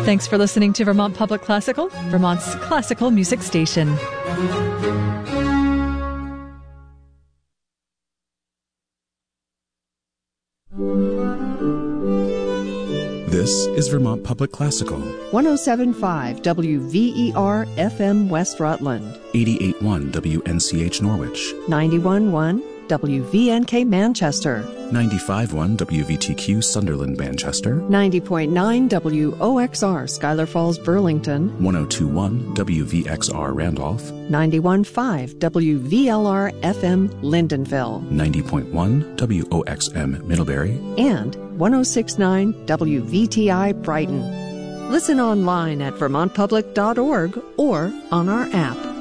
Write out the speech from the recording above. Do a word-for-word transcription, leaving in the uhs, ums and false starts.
Thanks for listening to Vermont Public Classical, Vermont's classical music station. This is Vermont Public Classical. one oh seven point five W V E R F M West Rutland. eighty-eight point one W N C H Norwich. ninety-one point one W V N K Manchester. ninety-five point one W V T Q Sunderland Manchester. ninety point nine W O X R Schuyler Falls Burlington. one oh two point one W V X R Randolph. ninety-one point five W V L R F M Lyndonville. ninety point one W O X M Middlebury. And one oh six point nine W V T I Brighton. Listen online at vermont public dot org or on our app.